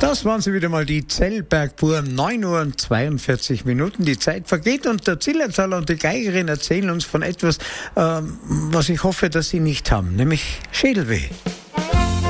Das waren sie wieder mal, die Zellbergbuben, 9 Uhr und 42 Minuten. Die Zeit vergeht und der Zillertaler und die Geigerin erzählen uns von etwas, was ich hoffe, dass sie nicht haben, nämlich Schädelweh.